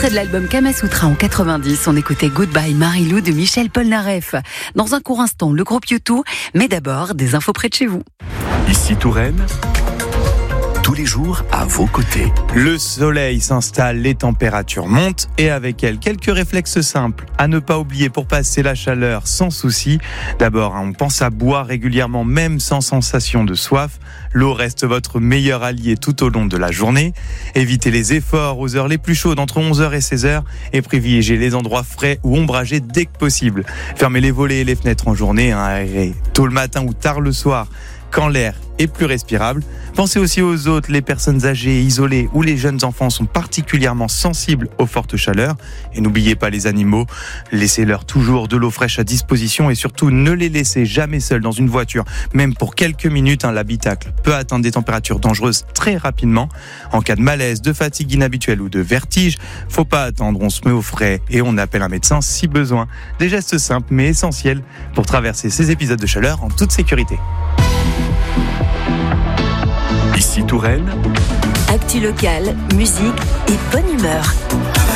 extrait de l'album Kamasutra en 90. On écoutait Goodbye Marilou de Michel Polnareff. Dans un court instant, le groupe U2, mais d'abord des infos près de chez vous. Ici Touraine, tous les jours à vos côtés. Le soleil s'installe, les températures montent et avec elles quelques réflexes simples à ne pas oublier pour passer la chaleur sans souci. D'abord, on pense à boire régulièrement même sans sensation de soif. L'eau reste votre meilleur allié tout au long de la journée. Évitez les efforts aux heures les plus chaudes entre 11h et 16h et privilégiez les endroits frais ou ombragés dès que possible. Fermez les volets et les fenêtres en journée, aérez tôt le matin ou tard le soir quand l'air est plus respirable. Pensez aussi aux autres, les personnes âgées, isolées ou les jeunes enfants sont particulièrement sensibles aux fortes chaleurs. Et n'oubliez pas les animaux, laissez-leur toujours de l'eau fraîche à disposition et surtout ne les laissez jamais seuls dans une voiture. Même pour quelques minutes, l'habitacle peut atteindre des températures dangereuses très rapidement. En cas de malaise, de fatigue inhabituelle ou de vertige, faut pas attendre, on se met au frais et on appelle un médecin si besoin. Des gestes simples mais essentiels pour traverser ces épisodes de chaleur en toute sécurité. Ici Touraine, Actu locale, musique et bonne humeur.